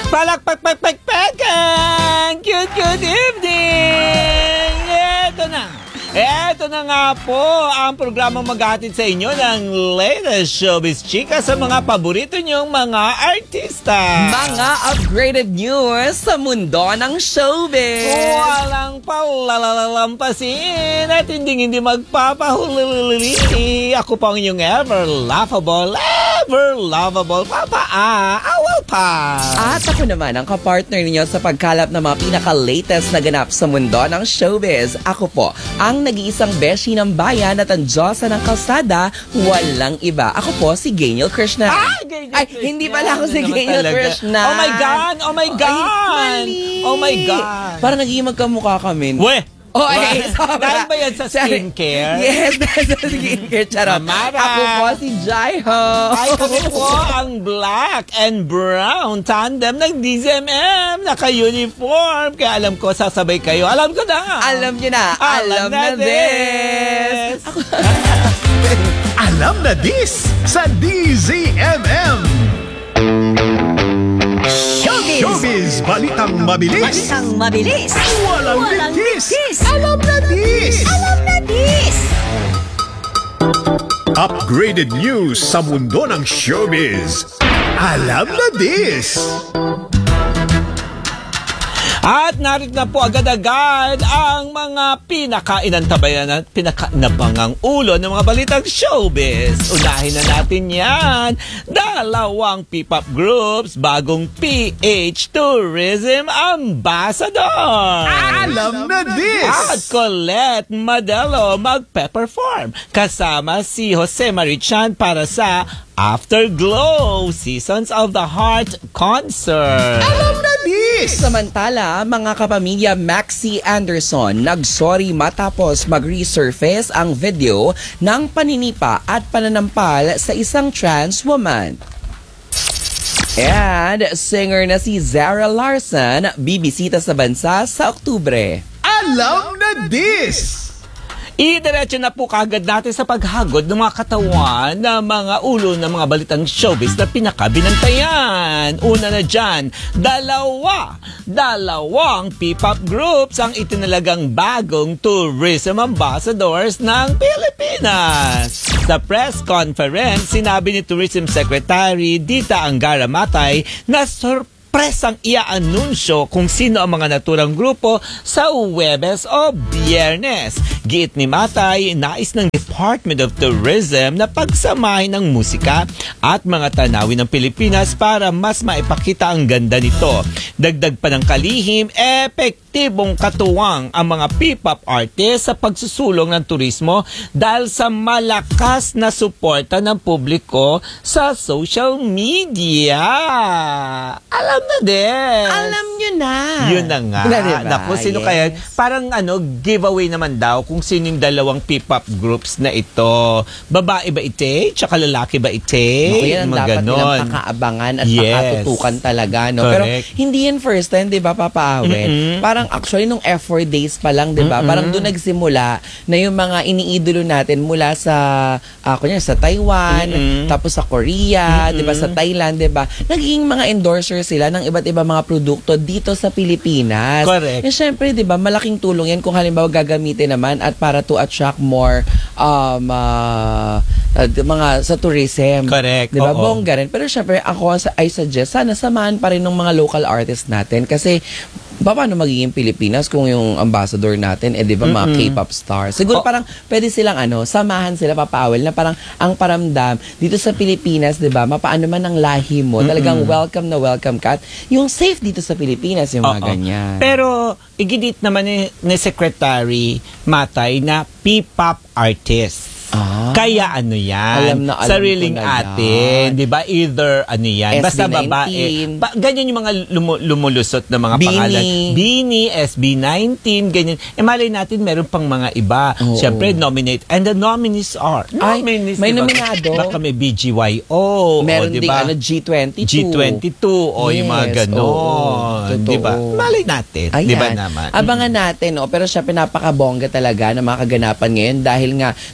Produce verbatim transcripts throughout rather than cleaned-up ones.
Palakpakpakpakpakan! Good, good evening! Eto na. Eto na nga po ang programang maghahatid sa inyo ng latest showbiz chika sa mga paborito nyong mga artista. Mga upgraded news sa mundo ng showbiz. Walang palalalampasin at hindi hindi magpapahulili. Ako pa ang inyong ever laughable, ever lovable Papa A. Awal pa. At ako naman ang kapartner ninyo sa pagkalap ng mga pinaka-latest na ganap sa mundo ng showbiz. Ako po ang nag-iisang beshi ng bayan at ang Diyosa ng kalsada, walang iba. Ako po si Gaynil Krishna. Ah, Gaynil Ay, Krishna. hindi pala ako si Ano Gaynil talaga? Krishna. Oh my God! Oh my God! Ay, mali. Oh my God! Parang naging magkamukha kami. We! Oh, ay, sobra. Dahil ba yan sa skincare? Yes, dahil sa skincare. Charot. Mamara. Ako po si Jaiho. Ay, kami po ang black and brown tandem ng D Z M M. Naka-uniform. Kaya alam ko, sasabay kayo. Alam ko na. Alam nyo na. Alam Alam, na na this. this. Ako- Alam na this sa D Z M M. Showbiz! Showbiz, balitang mabilis. Balitang mabilis! Walang Walang litis. litis. Alam na this. Alam na this! Upgraded news sa mundo ng showbiz. Alam na this. At narito na po agad-agad ang mga pinaka-inantabayan at pinaka-inabangang ulo ng mga balitang showbiz. Unahin na natin yan. Dalawang P-pop groups, bagong P H Tourism Ambassador. Alam na this. At Colette Madelo magpe-perform kasama si Jose Marichan para sa Afterglow Seasons of the Heart Concert. Alam na this. Samantala, mga kapamilya Maxi Anderson nagsorry matapos mag-resurface ang video ng paninipa at pananampal sa isang trans woman. And singer na si Zara Larsson bibisita sa bansa sa Oktubre. Alam na this. Idiretso na po kagad natin sa paghagod ng mga katawan ng mga ulo ng mga balitang showbiz na pinakabinantayan. Una na dyan, dalawa, dalawang P-pop groups ang itinalagang bagong tourism ambassadors ng Pilipinas. Sa press conference, sinabi ni Tourism Secretary Dita Angara Matay na surprise presang ia-anunsyo kung sino ang mga naturang grupo sa Huwebes o Biyernes. Giit ni Matay, nais ng Department of Tourism na pagsamahin ng musika at mga tanawin ng Pilipinas para mas maipakita ang ganda nito. Dagdag pa ng kalihim, epektibong katuwang ang mga P-pop artists sa pagsusulong ng turismo dahil sa malakas na suporta ng publiko sa social media. Alam na din. Alam nyo na. Yun na nga. Na, diba? Naku, sino Yes. kaya? Parang ano, giveaway naman daw kung sino yung dalawang P-pop groups na ito. Babae ba ite? Tsaka lalaki ba ite? Naku, yan ang Mga dapat ganon. nilang pakaabangan at Yes. pakatutukan talaga. No? Pero Correct. hindi yan first time, di ba, Papa Awet? Mm-mm. Parang actually, nung F four days pa lang, di ba? Parang doon nagsimula na yung mga iniidolo natin mula sa, uh, kunya, sa Taiwan, Mm-mm. tapos sa Korea, di ba, sa Thailand, di ba? Naging mga endorser sila ng iba't ibang mga produkto dito sa Pilipinas. Correct. Eh, syempre, di ba, malaking tulong yan kung halimbawa gagamitin naman at para to attract more um, uh, uh, mga sa tourism. Correct. Di ba? Oo. Bongga rin. Pero syempre, ako sa- I suggest, sana samahan pa rin ng mga local artists natin kasi ba, paano magiging Pilipinas kung yung ambassador natin, eh di ba, mga K-pop stars? Siguro Oh. parang pwede silang ano, samahan sila, papawal, na parang ang paramdam dito sa Pilipinas, di ba, mapaano man ang lahi mo, talagang welcome na welcome ka. At yung safe dito sa Pilipinas, yung mga Oo. ganyan. Pero igidit naman ni, ni Secretary Matay na P-pop artist. Ah. Kaya ano yan? Alam na alam Sariling ko na atin, yan. di ba? Either ano yan, basta S B nineteen. babae. Ba, ganyan yung mga lumu- lumulusot na mga Bini. pangalan. Bini, S B nineteen, ganyan. E malay natin, meron pang mga iba. Oo. Siyempre, nominate. And the nominees are, Ay, nominees, may di ba? nominado? Baka may B G Y O. Meron o, di ding ba? ano, G twenty-two. G twenty-two o yung mga Yes, ganon. oo, Di ba? totoo. Malay natin. Ayan. Di ba naman? Abangan natin, no? Pero siya pinapakabongga talaga ng mga kaganapan ngayon dahil nga mag,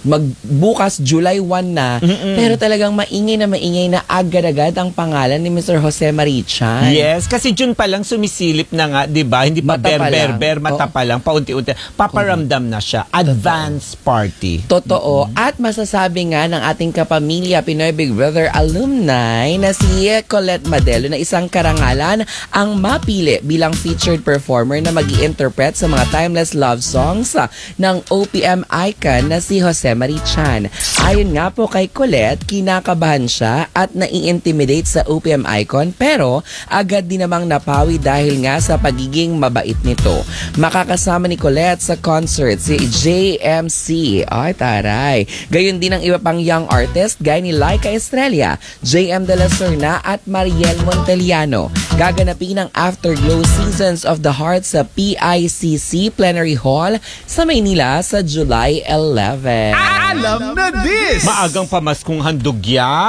bukas July first na, Mm-mm. pero talagang maingay na maingay na agad-agad ang pangalan ni Mister Jose Marichan. Yes, kasi June pa lang sumisilip na nga, 'di ba? Hindi pa Mata pa lang. ber-ber-ber, mata Oo. pa lang, paunti-unti. Paparamdam na siya. Advance party. Totoo. At masasabi nga ng ating kapamilya, Pinoy Big Brother alumni na si Colette Madelo na isang karangalan ang mapili bilang featured performer na mag-i-interpret sa mga timeless love songs ah, ng O P M icon na si Jose Marichan. Ayon nga po kay Colette, kinakabahan siya at nai-intimidate sa O P M icon pero agad din namang napawi dahil nga sa pagiging mabait nito. Makakasama ni Colette sa concert si J M C. Ay, taray. Gayon din ang iba pang young artist gaya ni Laika Estrella, J M De La Serna at Mariel Monteliano. Gaganapin ang Afterglow Seasons of the Heart sa P I C C Plenary Hall sa Maynila sa July eleventh. Alam na this! Maagang pamaskong handog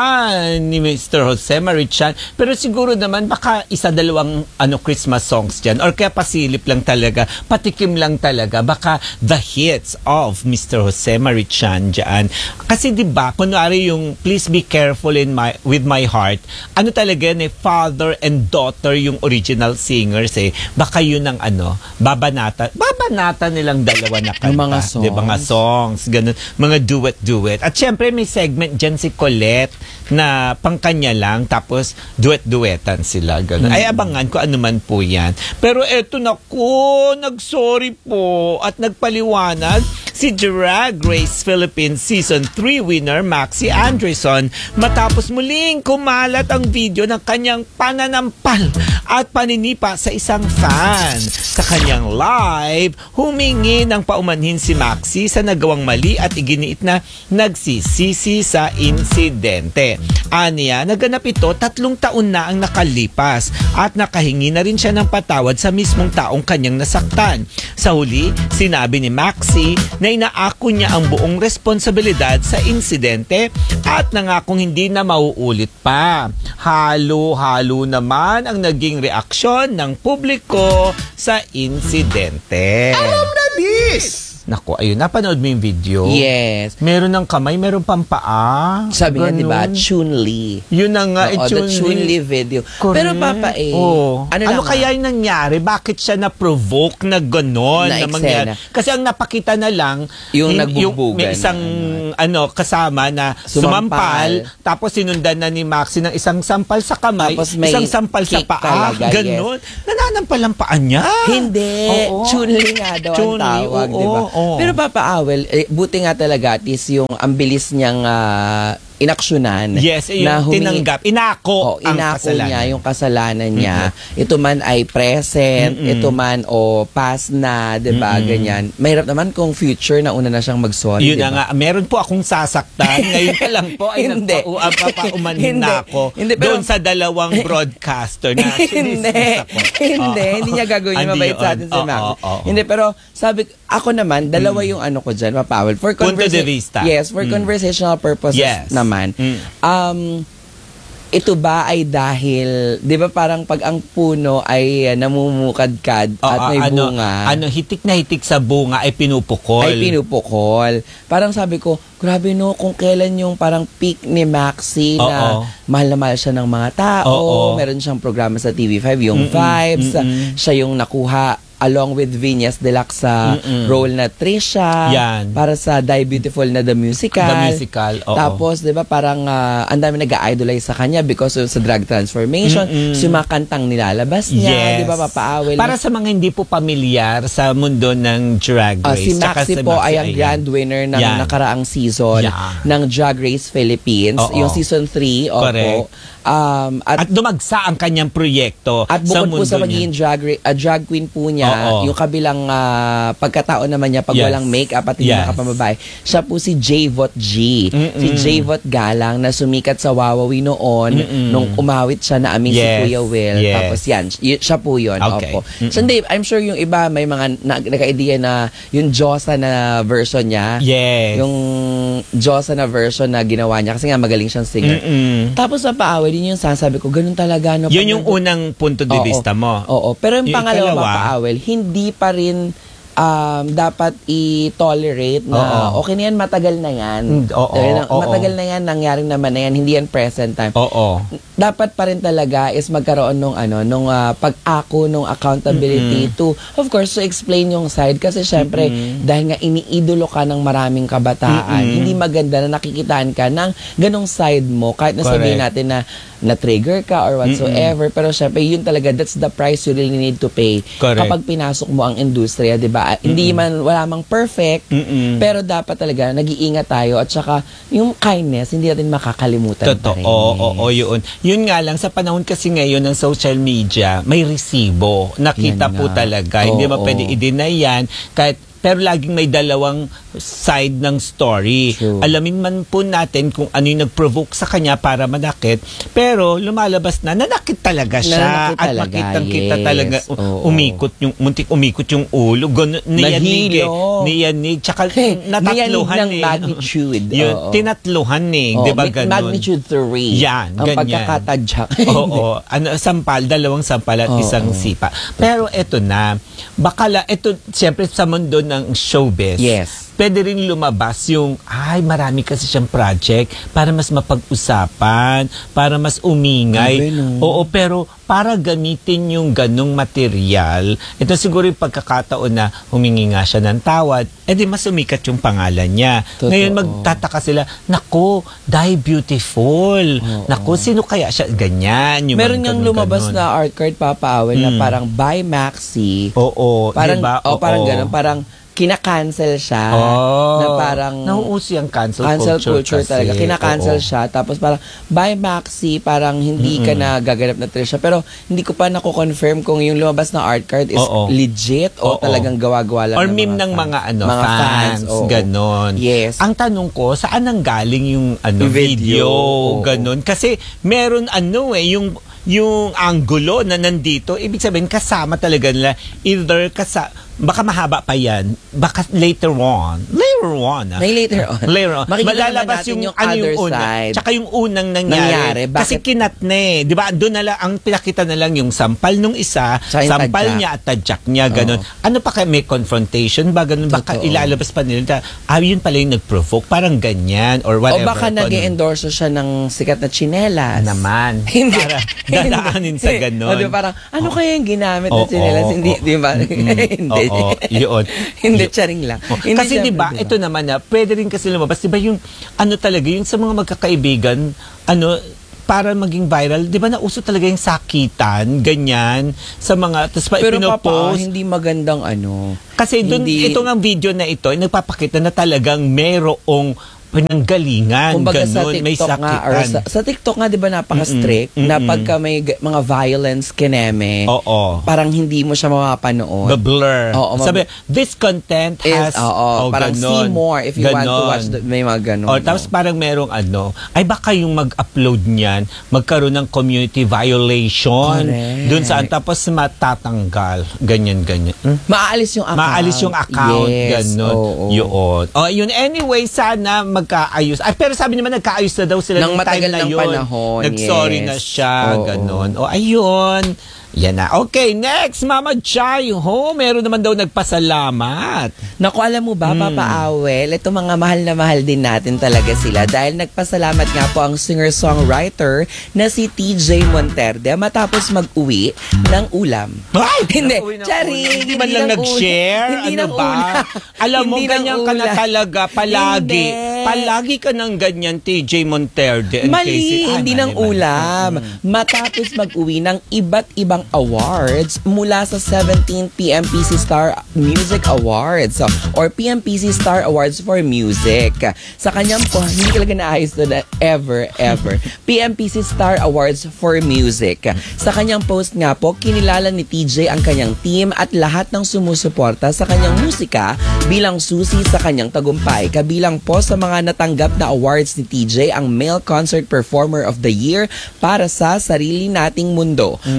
yan ni Mister Jose Marichan. Pero siguro naman baka isa dalawang ano Christmas songs dyan. Or kaya pasilip lang talaga, patikim lang talaga. Baka the hits of Mister Jose Marichan dyan. Kasi di ba kunwari yung Please Be Careful in my with My Heart, ano talaga yan eh, father and daughter yung original singers eh. Baka yun ang ano, babanata. Babanata nilang dalawa na kanta. Yung mga songs. Di ba, mga songs, ganun. Mga duet-duet. At syempre may segment dyan si Colette na pangkanya lang tapos duet-duetan sila. Ganun. Ay abangan ko ano man po yan. Pero eto naku, nag-sorry po at nagpaliwanag si Drag Race Philippines Season three winner Maxi Andreson matapos muling kumalat ang video ng kanyang pananampal at paninipa sa isang fan. Sa kanyang live, humingi ng paumanhin si Maxi sa nagawang mali at iginiit na nagsisisi sa insidente. Aniya, naganap ito tatlong taon na ang nakalipas at nakahingi na rin siya ng patawad sa mismong taong kanyang nasaktan. Sa huli, sinabi ni Maxi na inaako niya ang buong responsibilidad sa insidente at nangakong hindi na mauulit pa. Halo-halo naman ang naging reaksyon ng publiko sa insidente. Alam na this! Naku, ayun, napanood mo yung video? Yes. Meron ng kamay, meron pang paa. Sabi niya, di ba, Ganun. Chun-Li. Yun na nga, Oo, eh, the Chun-Li. Chun-Li video. Correct. Pero Papa eh, Oo. ano, Ano, lang ah, kaya yung nangyari? Bakit siya na-provoke na gano'n? Na Na mangyari? eksena. Kasi ang napakita na lang, Yung hin- nagbugbugan may isang ano, kasama na Sumampal. sumampal, tapos sinundan na ni Maxi ng isang sampal sa kamay, Tapos may isang sampal sa kick paa. talaga, Ganon. Nananampal ang paa niya. Hindi. Oo. Chun-Li nga daw ang Chun-Li, tawag, oo, di ba? oo. Pero Papa Awel, eh, buti nga talaga at least yung ang bilis niyang ah, inaksyonan. Yes, eh, yung humingi- tinanggap. Inako Oh, ang inako kasalanan. niya yung kasalanan niya. Ito man ay present, Mm-mm. ito man o past na, 'di ba? Ganyan. Mahirap naman kung future na una na siyang mag-sorry, Yun na 'di ba? nga, meron po akong sasaktan. Ngayon pa lang po ay Hindi. nagpaumanhin Hindi. na ako Hindi, pero- doon sa dalawang broadcaster na hindi. sinismis ako. Hindi. Oo. Hindi niya gagawin yung Hindi mabait sa yun. atin si Oo, Max. oo, oo. Hindi, pero sabi, ako naman, dalawa yung ano ko dyan, Mapawel. For Punto de conversa- vista. Yes, for Mm. conversational purposes Yes. naman. Mm. Um, ito ba ay dahil, di ba parang pag ang puno ay uh, namumukadkad Oo, at may ano, bunga, Ano, hitik na hitik sa bunga ay pinupukol. ay pinupukol. Parang sabi ko, grabe no, kung kailan yung parang peak ni Maxi na Oo. mahal na mahal siya ng mga tao. Oo. Meron siyang programa sa T V five, yung Mm-mm, Vibes. mm-mm. Siya yung nakuha along with Vinyas Deluxe sa Mm-mm. role na Trisha. Yan. Para sa Die Beautiful na The Musical. The Musical, oo. Tapos, di ba, parang ah, ang dami nag-idolize sa kanya because of sa drag transformation. Mm-mm. So, yung mga kantang nilalabas niya, di ba, papaawil. Para sa mga hindi po pamilyar sa mundo ng Drag Ah, Race. si tsaka Maxi sa po Maxi, ay ang ayan. grand winner ng Yan. nakaraang season Yan. ng Drag Race Philippines. Oo. Yung season three, opo. Correct. Um, at, At dumagsa ang kanyang proyekto at sa bukod mundo po sa niya. magiging drag, ra- ah, drag queen po niya, Oo. yung kabilang ah, pagkatao naman niya pag Yes. walang makeup at hindi Yes. nakapamabay, siya po si J-Vot G. Mm-mm. Si J-Vot Galang na sumikat sa Wawawi noon Mm-mm. nung umawit siya na amin si Yes. Kuya Will. Yes. Tapos yan, y- siya po yun. Okay. Opo. Mm-mm. So, hindi, I'm sure yung iba may mga na, naka-idea na yung Diyosa na version niya. Yes. Yung Diyosa na version na ginawa niya kasi nga magaling siyang singer. Mm-mm. Tapos sa paaway, din yung sasabi ko, ganun talaga. No, Yun pag yung nandun- unang punto de Oo. vista mo. Oo. Pero yung, Yung pangalawa, ikalawa, paawel, hindi pa rin um, dapat i-tolerate na Oo. okay na yan, matagal na yan. Mm, oo, Dahil na- oo. Matagal na yan, nangyaring naman na yan, hindi yan present time. Oo. Dapat pa rin talaga is magkaroon nung ano nung ah, pag-ako nung accountability to of course to explain yung side kasi syempre dahil nga iniidolo ka ng maraming kabataan Mm-mm. hindi maganda na nakikitaan ka ng ganong side mo kahit na sabihin Correct. natin na na-trigger ka or whatsoever pero syempre yun talaga that's the price you really need to pay Correct. kapag pinasok mo ang industriya, 'di ba? Hindi man wala mang perfect Mm-mm. pero dapat talaga nag-iingat tayo at saka yung kindness hindi natin makakalimutan pa Totoo, rin. oo, oo, yun. Yun nga lang, sa panahon kasi ngayon ng social media, may resibo. Nakita Yan po nga. talaga. Hindi Oo. mo pwede i-deny yan. Kahit, pero laging may dalawang side ng story. True. Alamin man po natin kung ano yung nag-provoke sa kanya para manakit. Pero lumalabas na, nanakit talaga siya. Nanakit At talaga, makitang-kita yes. talaga, u- Oo. umikot yung, muntik umikot yung ulo. Gano, niyanig eh. Nahilo. Niyanig. Tsaka Niyanig natatluhan ng eh. magnitude. Yun, Oo. tinatluhan eh. Oh, Di ba mag- ganun? Magnitude three. Yan, ang ganyan. pagkakatadyak. Oo, ano, sampal, dalawang sampal at Oo. isang sipa. Pero eto na, bakala, eto, siyempre sa mundo ng showbiz, Yes. pwede rin lumabas yung, ay, marami kasi siyang project para mas mapag-usapan, para mas umingay. Grabe, no? Oo, pero para gamitin yung ganong material, ito siguro yung pagkakataon na humingi nga siya ng tawad, edi mas umikat yung pangalan niya. Totoo. Ngayon magtataka sila, nako, die beautiful. Nako, sino kaya siya? Ganyan. Yung Meron mga ngang ganon, lumabas ganon. na art card papaawin na Mm. parang by Maxi. Oo, Parang, diba? oh, parang Oo. ganun. Parang kina-cancel siya. Oh. Na parang nauuso yung cancel, cancel culture, culture, kasi. talaga. Kina-cancel Oo. siya. Tapos parang, by Maxi, parang hindi ka na gaganap na Trisha. Pero hindi ko pa nako-confirm kung yung lumabas na art card is Oo. legit Oo. o talagang gawa-gawa lang Or ng meme mga ng fans. mga ano Mga fans, oo. ganon. Yes. Ang tanong ko, saan nang galing yung ano Yung video, video. Oo. ganon? Kasi meron ano eh yung yung angulo na nandito, ibig sabihin kasama talaga nila either kasa baka mahaba pa yan, baka later on. Later on. Ah. May later on. Later on. Makikita Malalabas naman natin yung, yung ano other yung una. side. Tsaka yung unang nangyari. Nangyari. Kasi Bakit? kinat na eh. Di ba? Doon na lang, ang pinakita na lang yung sampal nung isa, Tsaka yung sampal tadyak. niya at tadyak niya, ganun. Ano pa kaya may confrontation ba? Ganun, baka Totoo. ilalabas pa nila. Ah, yun pala yung nag-provoke. Parang ganyan or O whatever. baka Kung ano. nag-endorse siya ng sikat na tsinelas. Naman. Hindi. Para dadaanin sa ganun. O, di ba, parang, ano kaya yung ginamit Oo, na tsinelas? oo, Hindi, oo. di ba? Mm-mm. Hindi. Oo, yun. Hindi, charing lang. Oh, Hindi, kasi syempre, di ba, ito naman na, pwede rin kasi lumabas, di ba yung, ano talaga, yung sa mga magkakaibigan, ano, para maging viral, di ba nauso talaga yung sakitan, ganyan, sa mga, tapos pa Pero papa, pinopost. hindi magandang ano. Kasi dun, hindi- ito nga video na ito, ay nagpapakita na talagang merong pinanggalingan, Kumbaga sa ganun, may TikTok sakitan. nga, or sa, sa TikTok nga, di ba napaka-strict, Mm-mm, na mm-mm. pagka may g- mga violence kineme, Oo. parang hindi mo siya mapapanood. The blur. Oo, mab- Sabi, this content Is, has... oo, oh, parang ganon. see more if you want to Ganon. watch the, may mga ganun. O, tapos parang merong ano, ay baka yung mag-upload niyan, magkaroon ng community violation. Correct. Doon saan, tapos matatanggal. Ganyan, ganyan. Hmm? Maaalis yung account. Maalis yung account, Yes, ganon. oo. Yun. O, yun. Anyway, sana magkaayos. Ay, pero sabi naman, nagkaayos na daw sila Nang nung time matagal na ng yun. panahon, Nag-sorry yes. na siya, Oo. ganon. O, ayun. Yan na. Okay, next, Mama Chay Ho. Meron naman daw nagpasalamat. Naku, alam mo ba, Hmm. Papa Awel, ito mga mahal na mahal din natin talaga sila dahil nagpasalamat nga po ang singer-songwriter na si T J Monterde matapos mag-uwi ng ulam. Ay! Hindi, Nakuwi ng Charing, ulam. hindi man lang ng nag-share? ulam. Hindi ano ng ba? ulam. Alam mo, Hindi ng ganyan ka na ulam. talaga. Palagi. Hindi. Palagi ka ng ganyan, T J Monterde. and Mali, Casey. Ay, hindi mali, ng mali. ulam. Matapos mag-uwi ng iba't ibang awards mula sa seventeenth P M P C Star Music Awards so, or P M P C Star Awards for Music. Sa kanyang po, hindi talaga naayos na ever, ever. P M P C Star Awards for Music. Sa kanyang post nga po, kinilala ni T J ang kanyang team at lahat ng sumusuporta sa kanyang musika bilang susi sa kanyang tagumpay. Kabilang po sa mga natanggap na awards ni T J ang Male Concert Performer of the Year para sa Sarili Nating Mundo, Male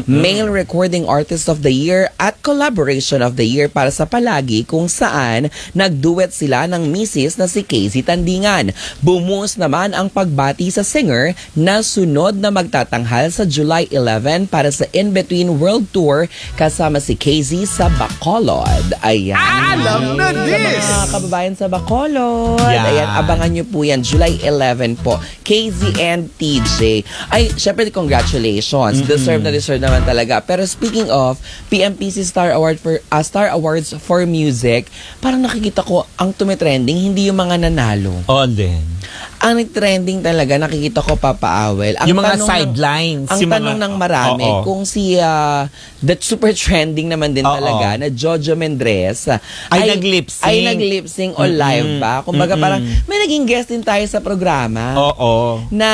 Female Recording Artist of the Year at Collaboration of the Year para sa Palagi, kung saan nagduet sila ng misis na si Casey Tandingan. Bumuhos naman ang pagbati sa singer na sunod na magtatanghal sa July eleven para sa In Between World Tour kasama si Casey sa Bacolod. Ayan. Alam na this! Mga kababayan sa Bacolod. Yan. Ayan, abangan nyo po yan. July eleven po. Casey and T J. Ay, syempre, congratulations. Deserve na deserve naman talaga. Pero speaking of, P M P C Star Award for uh, Star Awards for Music, parang nakikita ko ang tumitrending, hindi yung mga nanalo. All din. Ang trending talaga, nakikita ko papaawel. Ang Yung mga tanong ng- sidelines, Ang yung tanong mga- ng marami, Oo. kung si uh, that super trending naman din Oo. talaga, na Jojo Mendrez, uh, Ay nag-lip-sync. Ay nag-lip-sync o live ba? Kumbaga Mm-mm. parang may naging guest din tayo sa programa Oo. na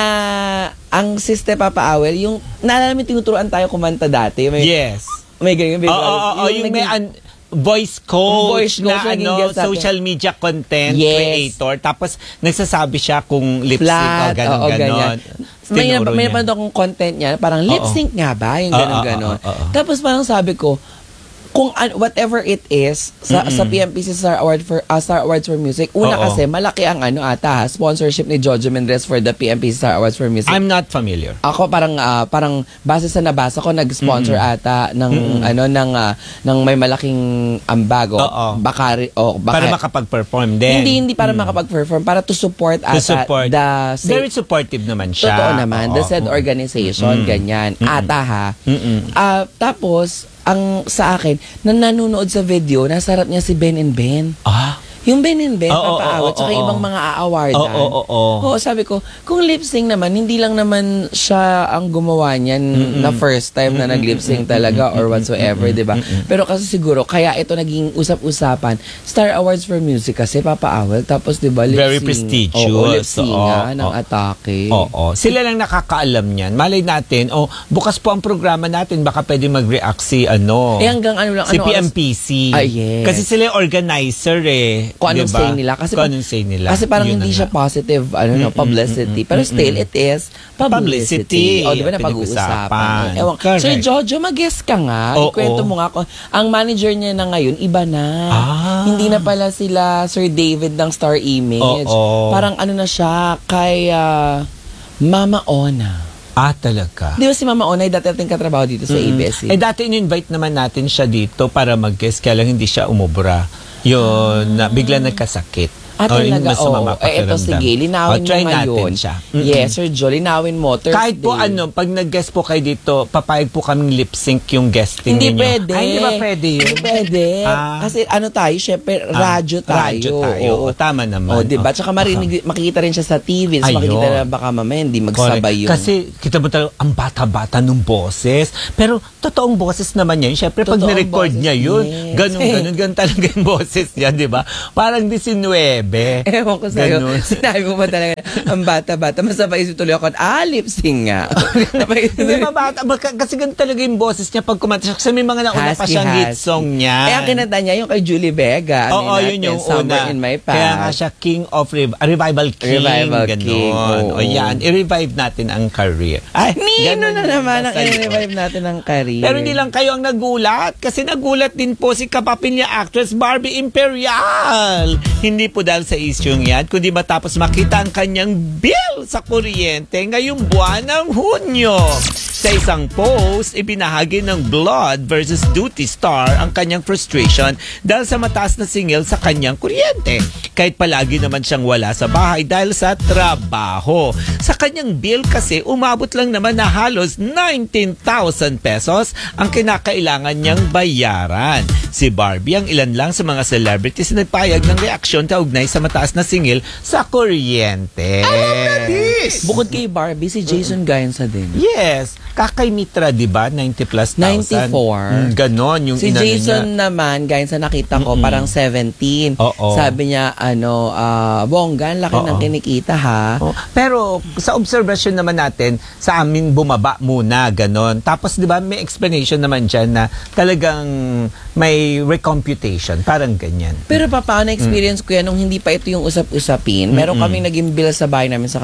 ang Sister Papaawel, yung naalala mo tinuturuan tayo kumanta dati. May, Yes. may ganyan. Oo, oo, oo, yung may naging- an- voice coach Voice coach, na naging ano, guest natin. social media content Yes. creator. Tapos nagsasabi siya kung lip sync o Flat, gano'n, oo, gano'n. ganyan. May, Tinuro may niya. napanood akong content niya, parang lip sync nga ba? Yung Oo, gano'n, oo, gano'n. oo, oo. Tapos parang sabi ko, kung an- whatever it is sa sa P M P C Star Award for uh, Star Awards for Music, una Oo. kasi malaki ang ano ata, ha, sponsorship ni Jojo Mendrez for the P M P C Star Awards for Music. I'm not familiar. Ako parang ah, parang base sa nabasa ko, nag-sponsor ata ng ano ng ah, ng may malaking ambago, Oo. Bakari o Para baka, makapag-perform din. hindi hindi para makapag-perform, para to support To ata support. the Very supportive naman siya. Totoo naman. The Oo. said organization, ganyan. Ata ha. Mm-mm. Ah, tapos, ang sa akin, na nanonood sa video, nasa harap niya si Ben and Ben. Ah, Yung Ben and Ben, Oo, papaawat, oo, tsaka oo. ibang mga aawardan. Oo, oo, oo. Oo, sabi ko, kung lip-sync naman, hindi lang naman siya ang gumawa niyan na first time na nag-lip-sync talaga or whatsoever, di ba? Pero kasi siguro, kaya ito naging usap-usapan, Star Awards for Music kasi papaawal, tapos di ba, lip-sync. Very prestigious. Oo, lip-sync nga Oo, ng oo. atake. oo. Sila lang nakakaalam niyan. Malay natin, oh, bukas po ang programa natin, baka pwede mag-react si ano. Eh, hanggang ano lang, si ano P M oras- P C. Ah, yes. Kasi sila yung organizer eh. Kung anong Diba? say nila. Kasi, Kung pa- anong say nila. Kasi parang Yun hindi na siya nga. positive ano no, publicity. Pero still, it is publicity. Publicity. O, di ba na Pinag-usapan. pag-uusapan? Ewan. Correct. Sir Jojo, mag-guest ka nga. Oo. Ikwento mo nga ako. Ang manager niya na ngayon, iba na. Ah. Hindi na pala sila Sir David ng Star Image. Oo. Parang ano na siya, kay ah, Mama Ona. Ah, talaga. Di ba si Mama Ona, ay dati natin katrabaho dito sa A B S C? Eh, dati in-invite naman natin siya dito para mag-guest, kaya lang hindi siya umubra. Yun, na, bigla nagkasakit. Ah, O, yun, talaga, basta oo. mamapakiramdam. Eh, ito sige, linawin O, mo try ngayon. natin siya. Mm-mm. Yes, Sir Jo, linawin mo. Thursday. Kahit po ano, pag nag-guest po kayo dito, papayag po kaming lip-sync yung guesting Hindi ninyo. pwede. Ay, hindi ba pwede yun? Hindi pwede. Ah. Kasi ano tayo, syempre, Ah, radyo tayo. radyo tayo. Oo. O, tama naman. O, diba? O. Tsaka marinig, makikita rin siya sa T V. Tapos Ayun. makikita na baka mamaya hindi magsabay yun. Kasi kita mo talaga, ang bata-bata ng boses. Pero totoong boses naman niya. Siyempre, pag Totoong nirecord boses, niya yun, yes. ganun, ganun, ganun talaga yung boses niya, di ba? Parang nineteen. Ewan ko sa'yo, Ganun. sinabi mo ba talaga, ang bata-bata, mas napaisip tuloy ako, ah, lip-sync nga. Napaisip Hindi tuloy. ba bata? Baka- Kasi ganun talaga yung boses niya pag kumanta siya. Kasi may mga nauna pa Husky, siyang hit husky. song niya. Eh, ang kinanta niya yung kay Julie Vega. Ano Oo, yun yung una. In My Past. Kaya nga siya King of Rev- ah, Revival King. Revival ganun. King, oo. O yan, i-revive natin ang career. Ay, Nino ganun na yun, naman ang basta yun. i-revive natin ang career. Pero hindi lang kayo ang nagulat. Kasi nagulat din po si kapapilya actress Barbie Imperial. Hindi po dahil sa isyong yan, kundi matapos makita ang kanyang bill sa kuryente ngayong buwan ng Hunyo. Sa isang post, ibinahagi ng Blood versus Duty star ang kanyang frustration dahil sa mataas na singil sa kanyang kuryente. Kahit palagi naman siyang wala sa bahay dahil sa trabaho. Sa kanyang bill kasi, umabot lang naman na halos nineteen thousand pesos ang kinakailangan niyang bayaran. Si Barbie ang ilan lang sa mga celebrities na nagpayag ng reaksyon kaugnay sa mataas na singil sa kuryente. Bukod kay Barbie, si Jason Gainsa din. Yes. Kakay Mitra, di ba? ninety plus thousand. ninety-four. Mm, ganon yung Si inano Jason niya. naman, guys, sa nakita ko, parang seventeen. Oo. Sabi niya, ano, ah, bongga, ang laki Oo. ng kinikita, ha? Oh, pero sa observation naman natin, sa amin bumaba muna, ganon. Tapos, di ba, may explanation naman dyan na talagang may recomputation. Parang ganyan. Pero pa, paano experience ko yan nung hindi pa ito yung usap-usapin? Meron kaming naging bill sa bahay namin sa Cavite. Nag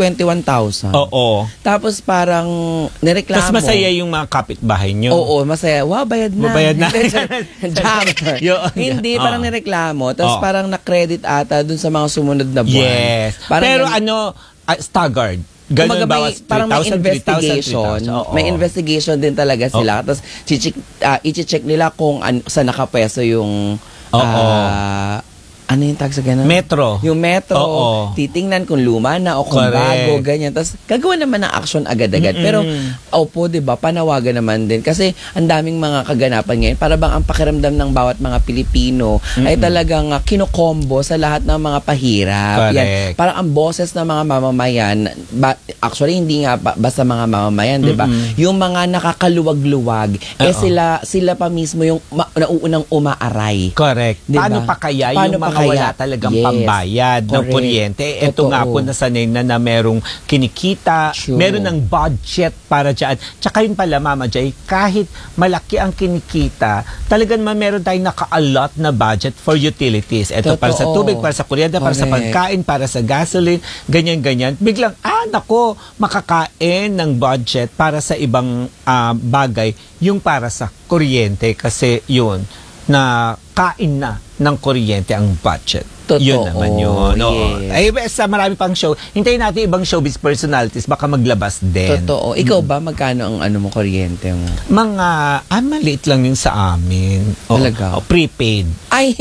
twenty-one thousand. Oo. Tapos parang nireklamo. Tapos masaya yung mga kapitbahay nyo. Oo, masaya. Wow, bayad na. Bayad na. Jammer. Yun. Hindi, Oo. parang nireklamo. Tapos Oo. parang na-credit ata dun sa mga sumunod na buwan. Yes. Parang Pero yan- ano, uh, staggered. Ganun Kumbaga, may, bawas parang may three thousand, investigation. three thousand, oo. May investigation din talaga sila. Tapos, chichik, uh, i-check nila kung an, saan nakapwesto yung... Oo. ah, ano yung tag sa ganun? Metro. Yung metro. Oo. Titingnan kung luma na o kung Correct. bago, ganyan. Tapos, gagawa naman ng action agad-agad. Mm-mm. Pero, opo, di ba, panawagan naman din. Kasi, ang daming mga kaganapan ngayon. Para bang ang pakiramdam ng bawat mga Pilipino ay talagang uh, kinokombo sa lahat ng mga pahirap. Correct. Parang ang boses ng mga mamamayan, ba, actually, hindi nga ba, basta mga mamamayan, di ba? Yung mga nakakaluwag-luwag, eh Oo. sila, sila pa mismo yung ma, nauunang umaaray. Correct. Diba? Paano pa kaya Paano yung pa mga kaya? wala talagang Yes. pambayad ng Correct. kuryente? Ito Totoo. nga po nasanay na na merong kinikita, True. meron ng budget para dyan. Tsaka yun pala, Mama Jay, kahit malaki ang kinikita, talagang ma- meron tayong naka-allot na budget for utilities. Ito para sa Totoo. tubig, para sa kuryente, para sa Correct. pagkain, para sa gasoline, ganyan-ganyan. Biglang, ah, nako, makakain ng budget para sa ibang ah, bagay, yung para sa kuryente. Kasi yun, na kain na ng kuryente ang budget. Totoo. Yun naman yun. Oo. Yes. Ay, sa marami pang show, hintayin natin ibang showbiz personalities, baka maglabas din. Totoo. Ikaw ba, magkano ang ano mo, kuryente mo? Mga, ah, maliit lang yun sa amin. Oo. Talaga? Oo, prepaid. Ay,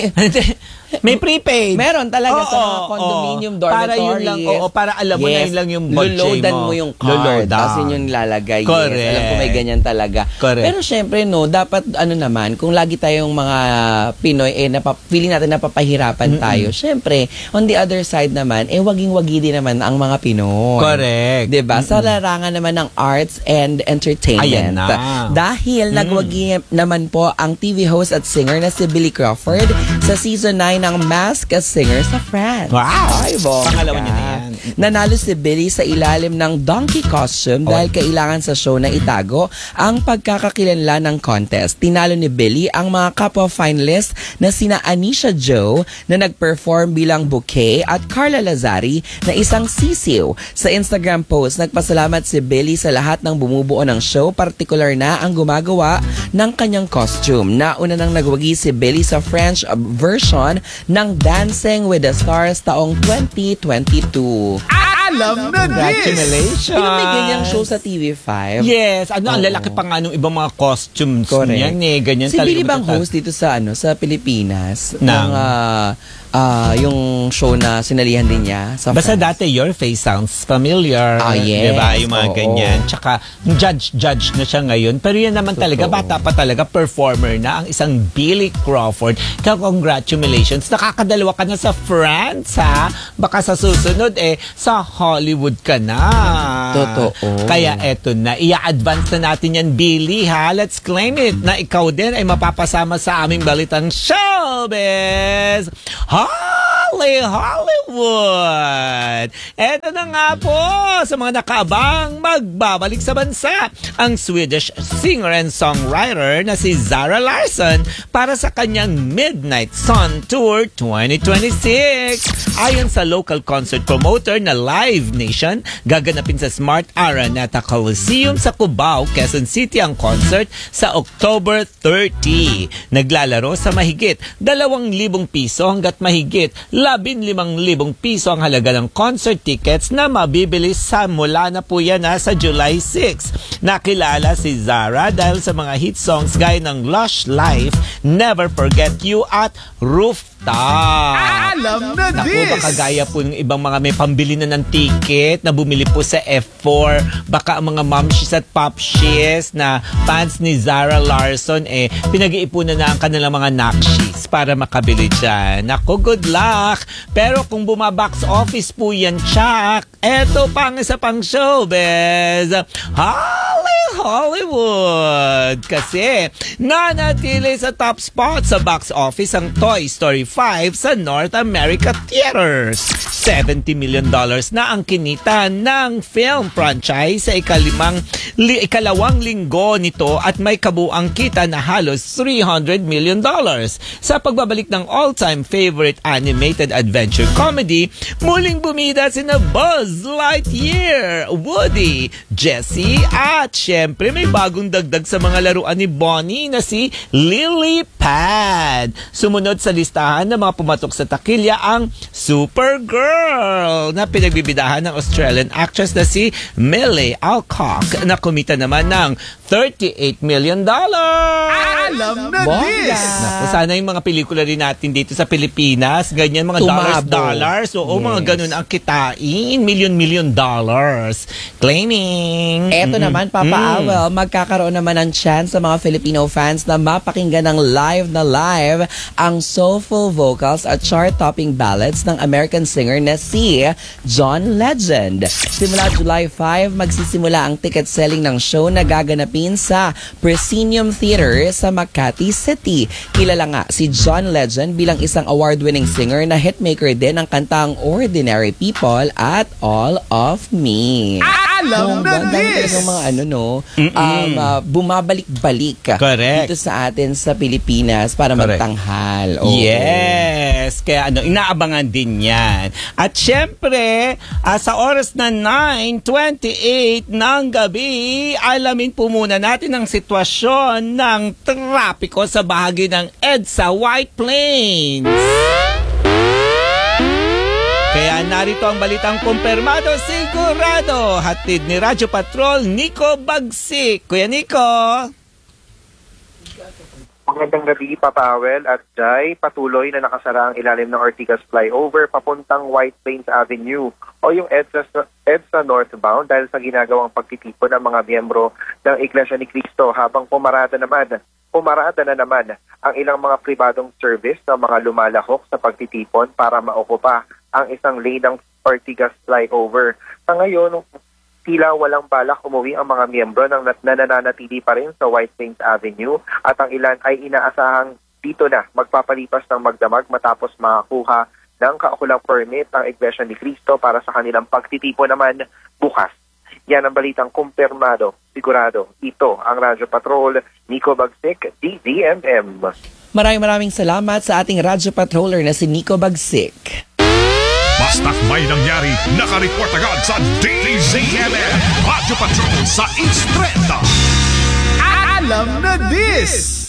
May prepaid. meron talaga sa Oo, mga condominium oo. dormitories. Para yun lang, oo, para alam mo na yun lang yung budget Lululoadan mo. mo yung card. Lululoadan. Tapos yun yung lalagay. Correct. Yes. Alam ko may ganyan talaga. Correct. Pero syempre, no, dapat ano naman, kung lagi tayong mga Pinoy, eh, napap- feeling natin napapahirapan tayo. Syempre, on the other side naman, eh, waging-wagi din naman ang mga Pinoy. Correct. Diba? Sa larangan naman ng arts and entertainment. Ayan na. Dahil nagwagi naman po ang T V host at singer na si Billy Crawford sa season nine ng Masked Singer sa France. Wow! Ay, bongga. Pangalawa niya na yan. Nanalo si Billy sa ilalim ng donkey costume dahil kailangan sa show na itago ang pagkakakilanlan ng contest. Tinalo ni Billy ang mga kapwa finalist na sina Anisha Joe na nag-perform bilang Bouquet at Carla Lazari na isang sisiw. Sa Instagram post, nagpasalamat si Billy sa lahat ng bumubuo ng show, partikular na ang gumagawa ng kanyang costume. Nauna nang nagwagi si Billy sa French version ng Dancing with the Stars taong twenty twenty-two. Alam na this! Congratulations! Di ba may ganyang show sa T V five? Yes, ano, ang Oo. lalaki pa nga nung ibang mga costumes Correct. niyan eh, ganyan Si talaga Billy bang matatag- host dito sa ano sa Pilipinas Ng- ng ah, ah, yung show na sinalihan din niya sa Basta France? dati, your face sounds familiar. Ah, yes. Diba? Yung mga Oo. ganyan. Tsaka, judge-judge na siya ngayon. Pero yan naman talaga, Totoo. bata pa talaga, performer na ang isang Billy Crawford. Kaya congratulations. Nakakadalawa ka na sa France, ha? Baka sa susunod, eh, sa Hollywood ka na. Totoo. Kaya eto na, i-advance na natin yan, Billy, ha? Let's claim it na ikaw din ay mapapasama sa aming balitang showbiz. Holly Hollywood! Eto na nga po sa mga nakaabang magbabalik sa bansa ang Swedish singer and songwriter na si Zara Larsson para sa kanyang Midnight Sun Tour twenty twenty-six. Ayon sa local concert promoter na Live Nation, gaganapin sa Smart Araneta Coliseum sa Cubao, Quezon City ang concert sa October thirty. Naglalaro sa mahigit dalawang libong piso hanggat mahigit labing limang libong piso ang halaga ng concert tickets na mabibili sa mula na po yan na sa July six. Nakilala si Zara dahil sa mga hit songs gaya ng Lush Life, Never Forget You at Rooftop. Alam na Naku, this! baka gaya po ng ibang mga may pambili na ng ticket na bumili po sa F four. Baka ang mga momshies at popshies na fans ni Zara Larsson, eh, pinag-iipunan na ang kanilang mga nakshis para makabili dyan. Naku, good luck! Pero kung bumabox office po yan, Chuck, eto pang isa pang showbiz. Holly Hollywood! Kasi nanatili sa top spot sa box office ang Toy Story five sa North America Theaters. seventy million dollars na ang kinita ng film franchise sa ikalimang, li, ikalawang linggo nito at may kabuang kita na halos three hundred million dollars. Sa pagbabalik ng all-time favorite animated animated adventure comedy, muling bumida sina Buzz Lightyear, Woody, Jessie, at syempre may bagong dagdag sa mga laruan ni Bonnie na si Lily Pad. Sumunod sa listahan ng mga pumatok sa takilya ang Supergirl na pinagbibidahan ng Australian actress na si Millie Alcock na kumita naman ng thirty-eight million dollars. Alam na Bongga. this! Naku, sana yung mga pelikula rin natin dito sa Pilipinas, ganyan mga dollars, Tumabo. dollars. Oo, Yes. mga ganun ang kitain. Million, million dollars. Claiming. Eto Mm-mm. naman, Papa Mm. Awel, magkakaroon naman ng chance sa mga Filipino fans na mapakinggan ng live na live ang soulful vocals at chart-topping ballads ng American singer na si John Legend. Simula July five, magsisimula ang ticket selling ng show na gaganapin sa Proscenium Theater sa Makati City. Kilala nga si John Legend bilang isang award-winning singer na hitmaker din ng kantang Ordinary People at All of Me. Alam Oh, na ang dami this! talagang mga ano, no? Um, ah, bumabalik-balik Correct. dito sa atin sa Pilipinas para Correct. magtanghal. Oo. Yes. Kaya ano, inaabangan din yan. At syempre, ah, sa oras na nine twenty-eight ng gabi, alamin po muna natin ang sitwasyon ng trapiko sa bahagi ng EDSA White Plains. Kaya narito ang balitang kumpirmado sigurado. Hatid ni Radyo Patrol, Nico Bagsik. Kuya Nico. Magandang gabi, Papa Awel at Jai. Patuloy na nakasara ang ilalim ng Ortigas Flyover papuntang White Plains Avenue o yung EDSA, EDSA northbound dahil sa ginagawang pagtitipon ng mga miyembro ng Iglesia ni Cristo habang pumarada naman pumarada na naman ang ilang mga pribadong service ng mga lumalahok sa pagtitipon para maukupa ang isang lane ng Ortigas Flyover. Sa ngayon, tila walang balak umuwi ang mga miyembro ng nat- nananatili pa rin sa White Plains Avenue at ang ilan ay inaasahang dito na magpapalipas ng magdamag matapos makakuha ng kaukulang permit ang Iglesia ni Cristo para sa kanilang pagtitipon naman bukas. Yan ang balitang kumpirmado, sigurado. Ito ang Radyo Patrol, Nico Bagsik, D Z M M. Maraming maraming salamat sa ating Radyo Patroller na si Nico Bagsik. Basta't may nangyari, nakareport agad sa D Z M M. Radyo Patrol sa Instreta. Alam na this!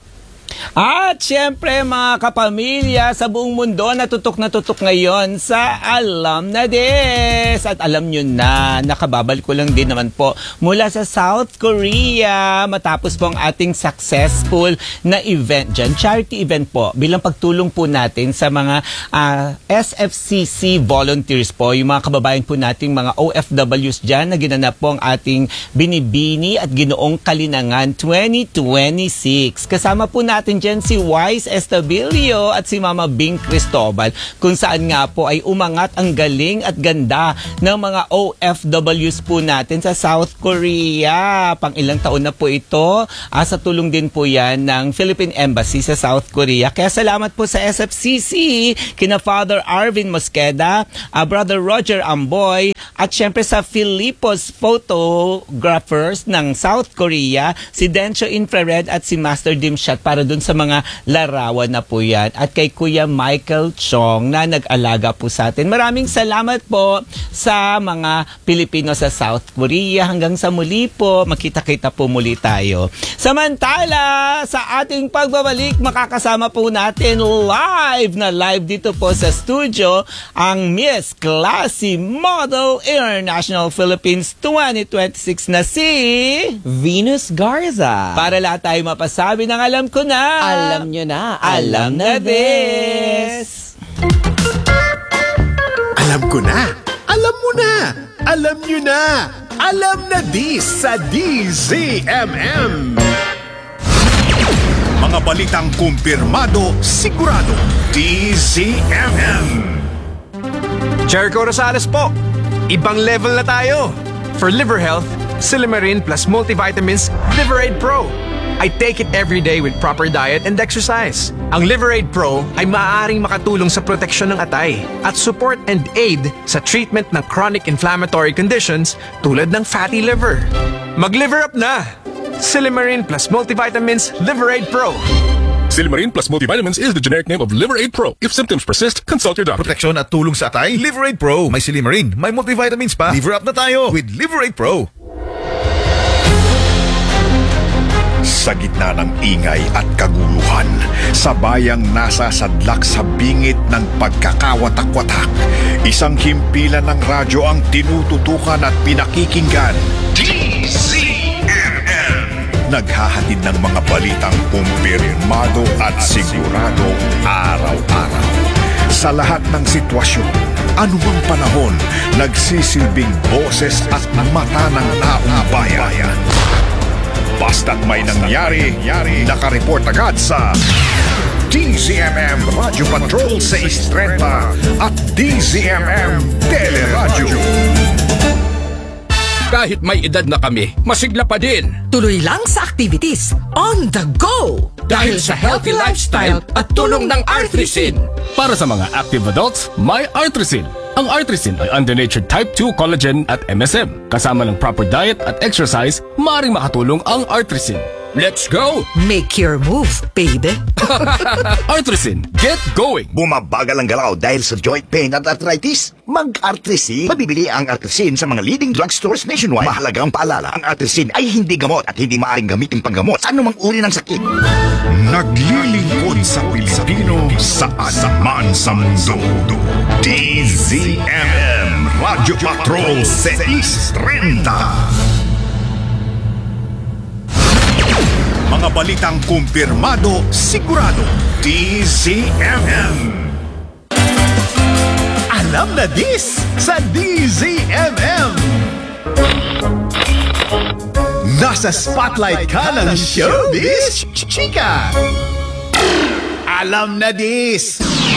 At syempre mga kapamilya sa buong mundo na tutok na tutok ngayon sa Alam na This. At alam nyo na, nakababalik ko lang din naman po mula sa South Korea matapos po ang ating successful na event dyan. Charity event po bilang pagtulong po natin sa mga uh, S F C C volunteers po, yung mga kababayan po nating mga O F Ws dyan na ginanap po ang ating Binibini at Ginoong Kalinangan twenty twenty-six. Kasama po natin dyan si Wise Estabilio at si Mama Bing Cristobal kung saan nga po ay umangat ang galing at ganda ng mga O F Ws po natin sa South Korea. Pang ilang taon na po ito. Ah, sa tulong din po yan ng Philippine Embassy sa South Korea. Kaya salamat po sa S F C C, kina Father Arvin Mosqueda, ah, Brother Roger Amboy, at syempre sa Filipos Photographers ng South Korea, si Dencho Infrared at si Master Dimshot para dun sa mga larawan na po yan. At kay Kuya Michael Chong na nag-alaga po sa atin. Maraming salamat po sa mga Pilipino sa South Korea. Hanggang sa muli po, makita-kita po muli tayo. Samantala, sa ating pagbabalik, makakasama po natin live na live dito po sa studio ang Miss Classy Model International Philippines twenty twenty-six na si Venus Garza. para lahat tayo mapasabi ng alam ko na. Alam nyo na, Alam na this. Alam ko na! Alam mo na! Alam nyo na! Alam na this sa D Z M M! Mga balitang kumpirmado, sigurado, D Z M M! Jericho Rosales po. Ibang level na tayo. For liver health, Silimarin plus multivitamins Liverade Pro. I take it every day with proper diet and exercise. Ang Liverade Pro ay maaaring makatulong sa proteksyon ng atay at support and aid sa treatment ng chronic inflammatory conditions tulad ng fatty liver. Mag-liver up na! Silimarin plus multivitamins Liverade Pro. Silimarin plus multivitamins is the generic name of Liver Aid Pro. If symptoms persist, consult your doctor. Proteksyon at tulong sa atay, Liver Aid Pro. May Silimarin, may multivitamins pa. Liver up na tayo with Liver Aid Pro. Sa gitna ng ingay at kaguluhan, sa bayang nasa sadlak sa bingit ng pagkakawatak-watak, isang himpilan ng radyo ang tinututukan at pinakikinggan. D Z M M. Naghahatid ng mga balitang kumpirmado at sigurado araw-araw. Sa lahat ng sitwasyon, anumang panahon, nagsisilbing boses at mata ng taong bayan. Basta't may nangyari, nakareport agad sa D Z M M Radio Patrol six thirty at D Z M M Teleradyo. Kahit may edad na kami, masigla pa din. Tuloy lang sa activities on the go! Dahil sa healthy lifestyle at tulong ng Artrisin. Para sa mga active adults, may Artrisin. Ang Artrisin ay under-natured type two collagen at M S M. Kasama ng proper diet at exercise, maaaring makatulong ang Artrisin. Let's go! Make your move, baby! Artrisin, get going! Bumabagal ang galaw dahil sa joint pain at arthritis? Mag-Artrisin. Mabibili ang Artrisin sa mga leading drugstores nationwide. Mahalagang paalala, ang Artrisin ay hindi gamot at hindi maaaring gamitin panggamot sa anumang uri ng sakit. Naglilingkod sa Pilipino saan man sa mundo. D Z M M Radio Patrol six thirty. Mga balitang kumpirmado, sigurado. D Z M M. Alam na this sa D Z M M. Nasa spotlight ka ng showbiz, chika. Alam na this.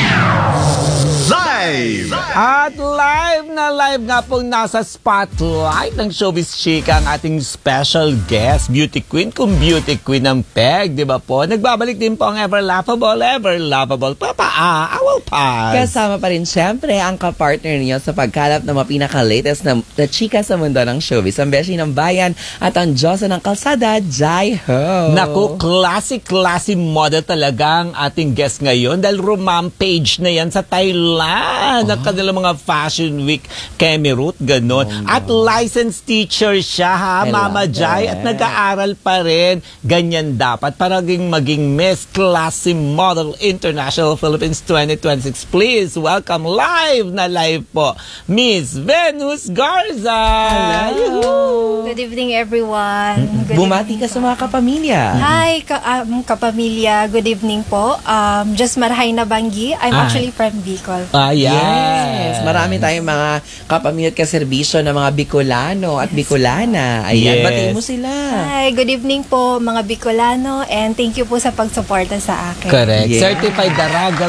Live! At live na live nga pong nasa spotlight ng Showbiz Chika ang ating special guest, beauty queen, kung beauty queen ng Peg, di ba po? Nagbabalik din po ang ever laughable, ever lovable Papa A. Awal Paz. Kasama pa rin syempre ang kapartner niyo sa pagkalap ng mga pinaka-latest na, na chika sa mundo ng showbiz, ang beshi ng bayan at ang Diyosa ng kalsada, Jai Ho. Naku, classy-classy model talaga ang ating guest ngayon dahil rumampage na yan sa Thailand. Ang kanilang mga fashion week, Kemerut, gano'n. Oh, at licensed teacher siya, ha, I Mama love Jai. it. At nag-aaral pa rin. Ganyan dapat. Para maging, maging Miss Classy Model International Philippines twenty twenty-six. Please, welcome live na live po, Miss Venus Garza. Hello. Good evening, everyone. Good Bumati evening ka sa po. mga kapamilya. Hi, ka um, kapamilya. Good evening po. Um, just Marhay na Banggi. I'm Ay. actually from Bicol. Ah, yes. Yes. Marami tayong mga kapamilya at kaserbisyo ng mga Bicolano at Bicolana. Ayan, Yes. batiin mo sila. Hi, good evening po mga Bicolano and thank you po sa pagsuporta sa akin. Correct. Yeah. Certified Daragang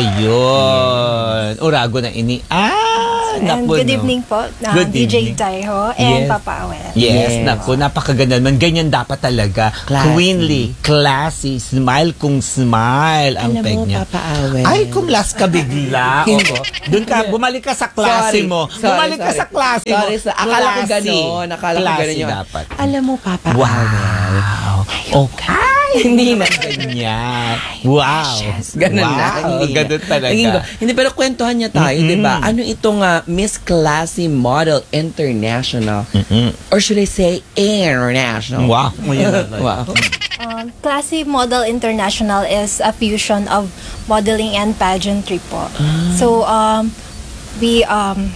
Magayon. Urago na ini. Ah, And naku, good no. evening po uh, Good D J evening. Taiho and Yes. Papa Awel. Yes, Yes. naku, napakaganda naman. Ganyan dapat talaga. Classy. Queenly, classy, smile kung smile ang Alam peg mo, niya. Papa Awel. Ay, kumlas ka bigla. Oo. Doon ka, bumalik ka sa klase Sorry. mo. Sorry, bumalik ka sorry. sa klase mo. Sorry, sa- akala ko Classy. gano'n. Akala ko Classy gano'n yun. dapat. Alam mo, Papa Wow. Awel. Okay. Hindi na. Ganyan. Wow. Ganun wow. na. Hindi na. Ganun talaga. Naging go- Hindi, pero kwentuhan niya tayo, di ba? Ano itong ah, Miss Classy Model International? Or should I say, international? Wow. Wow. Um, Classy Model International is a fusion of modeling and pageantry po. So um, we um,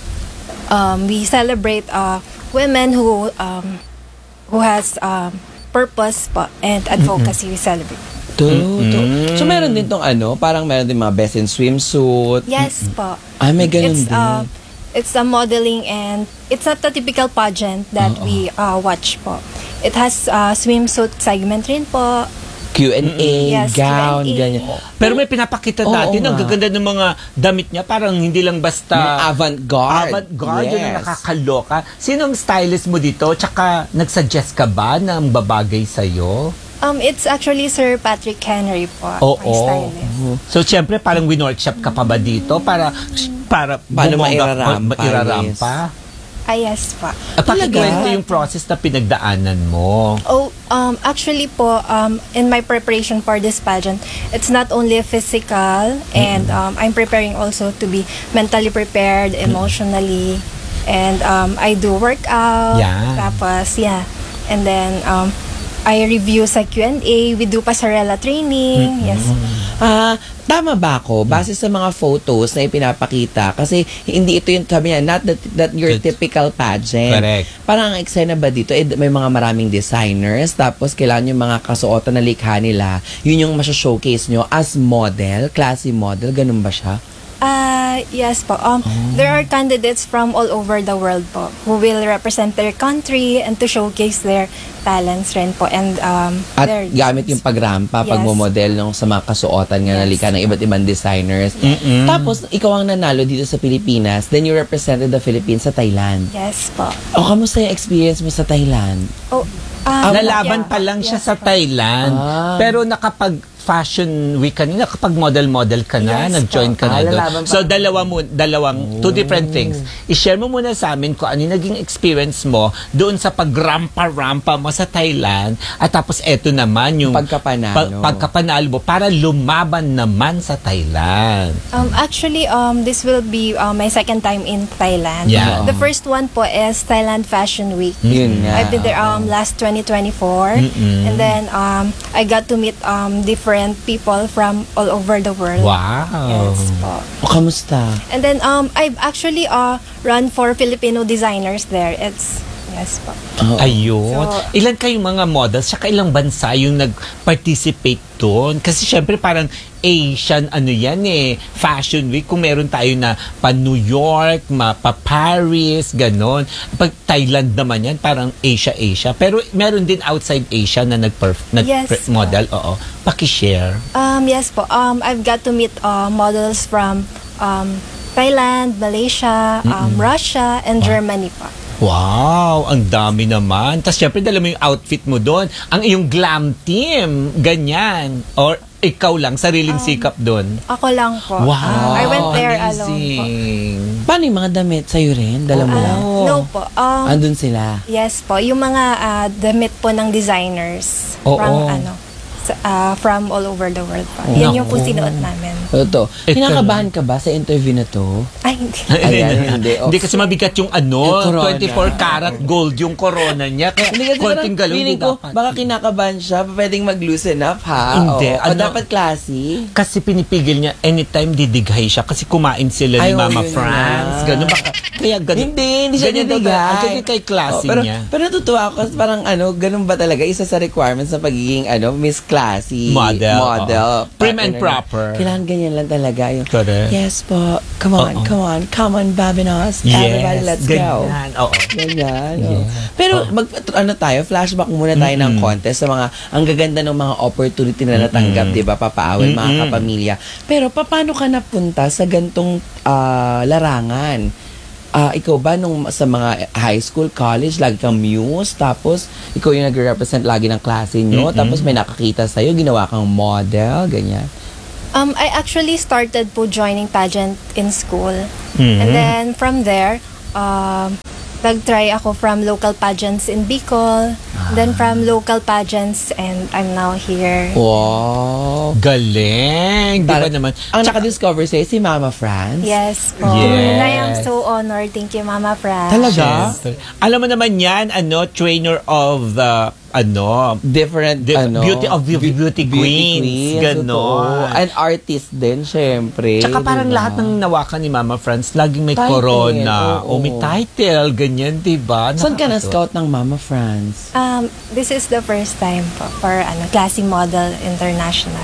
um, we celebrate uh, women who um, who has um, purpose po and advocacy. We celebrate. To, to. So, meron din tong ano, parang meron din mga best in swimsuit. Yes po. Ay, may ganun It's din. uh, it's a modeling and it's not the typical pageant that we uh, watch po. It has uh, swimsuit segment rin po. Q and A, Yes, gown, Q and A. ganyan. Pero may pinapakita Oo natin, ang nga. gaganda ng mga damit niya. Parang hindi lang basta May avant-garde. avant-garde, yun ang Yes. nakakaloka. Sinong stylist mo dito? Tsaka nagsuggest ka ba ng babagay sa'yo? Um, it's actually Sir Patrick Henry po, Oo. my stylist. So, siyempre, parang winorkshop ka pa ba dito para para Paano bumongga- mairampa, ma- mairarampa? Ah, yes pa. At pakikwento yung process na pinagdaanan mo. Oh, um, actually po, um, in my preparation for this pageant, it's not only physical, and um, I'm preparing also to be mentally prepared, emotionally, and um, I do workout. Yeah. Tapos, yeah. And then, um, I review sa Q and A, we do pasarela training, yes. Ah, tama ba ako? Base sa mga photos na ipinapakita, kasi hindi ito yung, sabi niya, not that, that your Good. typical pageant. Correct. Parang ang eksena ba dito, eh, may mga maraming designers, tapos kailangan yung mga kasuotan na likha nila, yun yung masya-showcase nyo as model, classy model, ganun ba siya? Ah, yes po. Um, There are candidates from all over the world po who will represent their country and to showcase their talents rin po. And um, At their gamit yung pagrampa, Yes. pagmomodel nung sa mga kasuotan nga Yes. nalika ng iba't ibang designers. Mm-mm. Tapos, ikaw ang nanalo dito sa Pilipinas, then you represented the Philippines sa Thailand. Yes po. O, kamusta yung experience mo sa Thailand? Oh, um, Nalaban yeah. pa lang siya Yes sa po. Thailand. Ah. Pero nakapag fashion week ka na, nakapag model-model ka na, Yes nag-join po. ka na Ah, doon. lalaban pa. So, dalawa mo, dalawang, two different things. I-share mo muna sa amin kung ano yung naging experience mo doon sa pagrampa-rampa mo sa Thailand, at tapos eto naman yung Pagkapanalo. pagkapanalo mo para lumaban naman sa Thailand. Um, actually, um, this will be uh, my second time in Thailand. Yeah. The first one po is Thailand Fashion Week. Yun nga. I've been there um, last twenty twenty-four. And then um, I got to meet um, different people from all over the world. Wow. Yes po. O, kamusta? And then um, I've actually uh, run for Filipino designers there. It's, yes po. Ayun. So- Ilan kayong mga models, saka ilang bansa yung nag-participate doon? Kasi syempre parang Asian, ano yan eh, Fashion Week. Kung meron tayo na pa-New York, ma- pa-Paris, ganon. Pag Thailand naman yan, parang Asia-Asia. Pero meron din outside Asia na nag-model. Nag Yes. model. Oo. Paki-share. Um, yes po. Um, I've got to meet uh, models from um, Thailand, Malaysia, um, Russia, and Germany po. Wow, ang dami naman. Tapos syempre, dala mo yung outfit mo doon. Ang iyong glam team, ganyan. Or ikaw lang, sariling sikap doon. Ako lang po. Wow, Um, I went there alone po. amazing. Paano yung mga damit sa'yo rin? Dala mo lang? Oh. No po. Um, Andun sila. yes po. Yung mga uh, damit po ng designers Oo. from ano, sa- uh, from all over the world po. Yan yung po Naku. sinuot namin. Ito. Ito Kinakabahan ka ba sa interview na to? Ay, hindi. Ayan, hindi. Hindi kasi mabigat yung ano, Yung corona. twenty-four karat gold yung corona niya. Kaya Hindi kasi konting parang galaw feeling hindi ko, dapat. baka kinakabahan siya, pwedeng mag-loosen up ha? Hindi, O, o ano- dapat classy? Kasi pinipigil niya anytime didighay siya kasi kumain sila ni Ay, oo, Mama yun France. na. Ganun baka, kaya ganun. Hindi, hindi siya ganyan daw didigay. tayo. Ang ganyan kay klase Oh, pero, niya. Pero natutuwa ako kasi parang ano, ganun ba talaga isa sa requirements ng pagiging ano, Miss Classy. Model, Model. oo. Prim and Partner. proper. Kailangan ganyan lang talaga. Yung, Correct. yes po, come on, Oo. come on, come on, Babinos. Yes, Everybody, let's go. ganyan. Oo. Ganyan. Yeah. oh. Pero mag ano tayo, flashback muna tayo ng Mm-mm. contest sa mga ang gaganda ng mga opportunity na natanggap, 'di ba, papaawin mga Mm-mm. kapamilya. Pero paano ka napunta sa gantong ah, larangan? Ah, ikaw ba nung sa mga high school, college, lagi kang muse, tapos ikaw yung nagre-represent lagi ng klase nyo, Mm-mm. tapos may nakakita sa'yo, ginawa kang model, ganyan. Um, I actually started po joining pageant in school. Mhm. And then from there, um, nag-try ako from local pageants in Bicol. Then from local pageants, and I'm now here. Wow! Galing. Di ba Parang- naman? Ang nakadiscover sa'yo si Mama France. Yes po. Yes. And I am so honored. Thank you, Mama Fran. Talaga? Yes. Alam mo naman yan, ano, trainer of the, ano, Different, Di- ano? beauty of beauty, beauty queens. Ganon. totoo. And artist din, syempre. Tsaka parang diba? lahat ng nawakan ni Mama France, laging may Title, corona. oo. O may title, ganyan, diba? Saan ka Nakakatuwa. na-scout ng Mama France? Um, this is the first time po for ano, Classy Model International.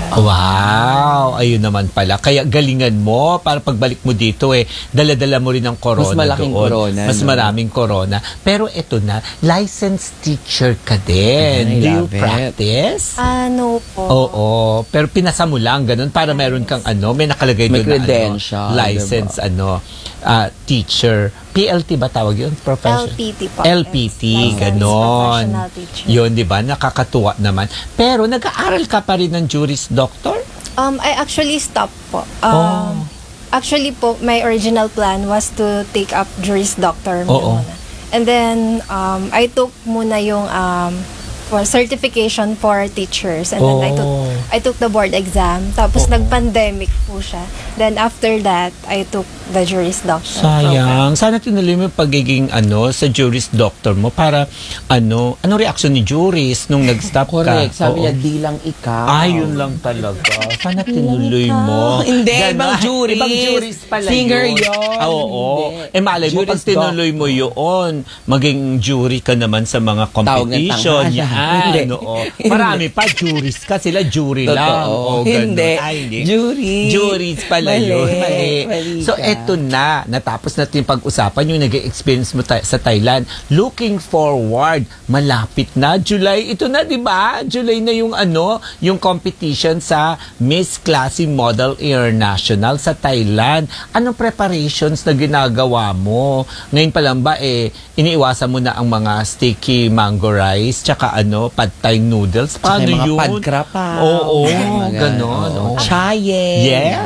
Wow! Ayun naman pala. Kaya galingan mo para pagbalik mo dito eh, dala-dala mo rin ang corona Mas malaking doon. corona, Mas no? maraming corona. Pero eto na, licensed teacher ka din. I Do you love it. practice? Ah, no po. Oo. Pero pinasa mo lang, ganun, para meron kang ano, may nakalagay May doon na credential, ano, license, ano, ah, teacher. P L T ba tawag yun? Profession? L P T po. L P T, Licensed ganon. Professional Teacher. Yun, di ba? Nakakatuwa naman. Pero nag-aaral ka pa rin ng Juris Doctor? Um, I actually stopped po. Oh. Um, Actually po, my original plan was to take up Juris Doctor Oo. muna. And then, um, I took muna yung um, for certification for teachers. And then I took Oh. I took the board exam. Tapos nag-pandemic po siya. Then after that, I took the Juris Doctor program. Sayang. Sana tinuloy mo yung pagiging ano sa Juris Doctor mo para ano, anong reaksyon ni Juris nung nag-stop ka? Correct. Sabi Oo. niya, di lang ikaw. Ay, yun lang talaga. Sana tinuloy mo. Hindi, Ganon. ibang juris. Ibang juris pala Singer yun. yun. Ah, oo. Hindi. Eh, malay mo, pag Juris tinuloy mo yun, maging jury ka naman sa mga Tawag ng competition. tanghala. Yan. Hindi. Oo. Marami pa, juris ka. Sila jury Totoo. lang. Oo, ganon. Hindi. Ay, hindi. Jury. Juries pala Mali. yun. Mali. Mali So, ka. eto na. Natapos natin yung pag-usapan yung nag-experience mo ta- sa Thailand. Looking forward. Malapit na. July. Ito na, di ba? July na yung ano, yung competition sa Miss Classy Model International sa Thailand. Anong preparations na ginagawa mo? Ngayon pa lang ba, eh, iniiwasan mo na ang mga sticky mango rice, tsaka ano, pad thai noodles. Tsaka Paano yung mga yun? padkrapaw. Oo, Mga- ganon. oo. oo. Chayen. Yeah.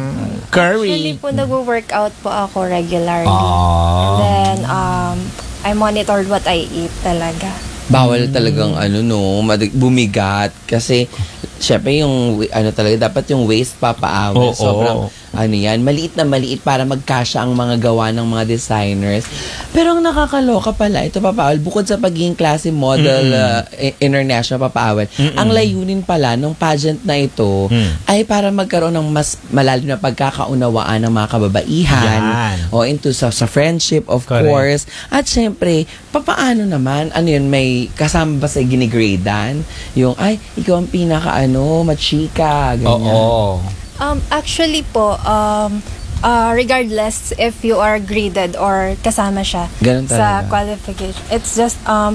Actually Curry. po, nag-workout po ako regularly. Ah. Then, um, I monitored what I eat talaga. Bawal talagang ano no, madig- bumigat kasi syempre yung wi- ano talaga dapat yung waist papaawal. Oo. Sobrang ano yan, maliit na maliit para magkasya ang mga gawa ng mga designers. Pero ang nakakaloka pala, ito papaawal, bukod sa pagiging klase model uh, i- international papaawal, ang layunin pala ng pageant na ito Mm. ay para magkaroon ng mas malalim na pagkakaunawaan ng mga kababaihan Yan. o into sa, sa friendship of Correct. course. At syempre, papaano naman, ano yun, may kasama ba sa ginigradean? Yung, ay, ikaw ang pinaka, ano, machika, ganyan. Oo. Um, actually po, um, uh, regardless if you are graded or kasama siya Ganun sa talaga. qualification, it's just, um,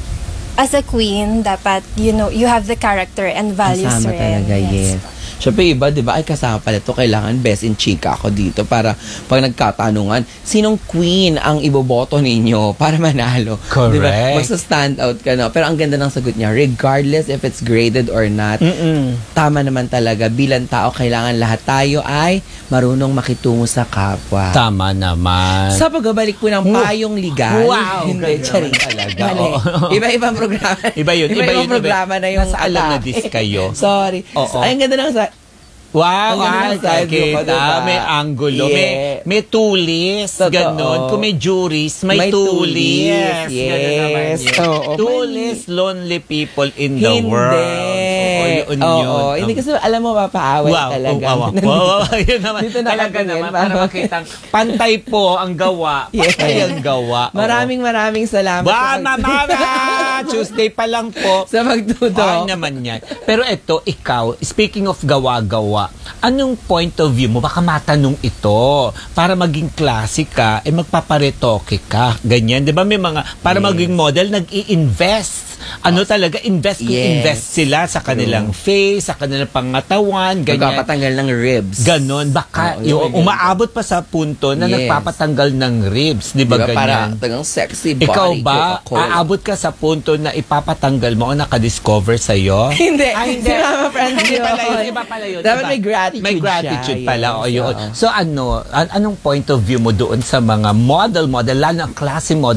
as a queen, dapat, you know, you have the character and values Kasama rin. talaga, yes. Syempre iba, di ba? Ay, kasama pala ito. Kailangan best in chika ako dito para pag nagkatanungan, sinong queen ang iboboto ninyo para manalo? Correct. Di ba? Magsa-stand out ka, no? Pero ang ganda ng sagot niya, regardless if it's graded or not, Mm-mm. tama naman talaga. Bilang tao, kailangan lahat tayo ay marunong makitungo sa kapwa. Tama naman. Sa pagbabalik po ng payong legal. Wow, Hindi, ganun charing talaga. Mali. Oo. Iba-ibang programa. Iba yun, iba Iba-ibang yun, iba. programa na yung Nasa alam na atake. dis kayo. Sorry. Oo. Ay, ang ganda ng sa... Wow, Ang ganda ay, ng side view ko, kita. diba? May angulo. Yeah. May, may tulis. Totoo. Ganon. Kung may juries, may, May tulis. tulis. Ganon naman Yes. yun. Oo. Tulis, lonely people in the Hindi. world. Oo, yun Oo, yun. hindi kasi alam mo, mapaaway Wow, talaga. wow, wow, wow, wow, yun naman. Dito Talaga nakatingin, naman, para parang- makitang pantay po ang gawa. Yes. Pantay ang gawa. Oo. Maraming maraming salamat. Ba, sa pag- mama! Tuesday pa lang po. Sa magtuto. Ay naman yan. Pero eto, ikaw, speaking of gawa-gawa, anong point of view mo? Baka matanong ito. Para maging classic ka, eh magpaparetoke ka. Ganyan. Di ba may mga, para Yes. maging model, nag-i-invest. Ano talaga, invest kung Yes. invest sila sa kanilang face, sa kanilang pangatawan, ganyan. Magpapatanggal ng ribs. Ganon. Baka Oo, yung, yun, yun. umaabot pa sa punto na Yes. nagpapatanggal ng ribs. Di ba Diba, para ganyan? tagang sexy body. Ikaw ba, Coca-Cola. aabot ka sa punto na ipapatanggal mo ang nakadiscover sa'yo? Hindi. Ay, hindi. Si Mama Franz Hindi yun. pala yun. Iba pala yun. Dapat Iba. may gratitude May gratitude siya. pala. Yes, O, yun. oo. So ano, an- anong point of view mo doon sa mga model-model, lalo ang klase model